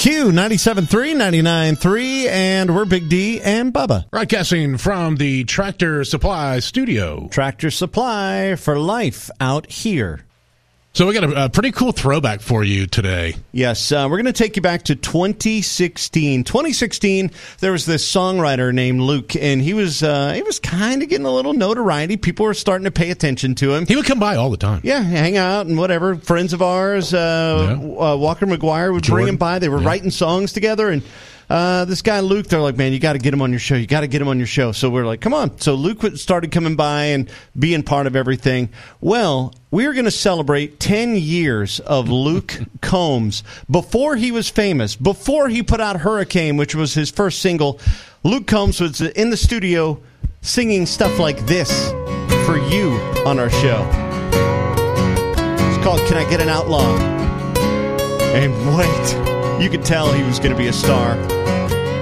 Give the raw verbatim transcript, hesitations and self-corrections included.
Q ninety-seven point three, ninety-nine point three, and we're Big D and Bubba. Broadcasting from the Tractor Supply studio. Tractor Supply for life out here. So we got a, a pretty cool throwback for you today. Yes, uh, we're going to take you back to twenty sixteen. twenty sixteen, there was this songwriter named Luke, and he was uh, he was kind of getting a little notoriety. People were starting to pay attention to him. He would come by all the time. Yeah, hang out and whatever. Friends of ours, uh, yeah. uh, Walker McGuire would Jordan. bring him by. They were yeah. writing songs together, and Uh, this guy Luke, they're like, man, you got to get him on your show. You got to get him on your show. So we're like, come on. So Luke started coming by and being part of everything. Well, we're going to celebrate ten years of Luke Combs. Before he was famous, before he put out Hurricane, which was his first single, Luke Combs was in the studio singing stuff like this for you on our show. It's called Can I Get an Outlaw? And wait, you could tell he was going to be a star.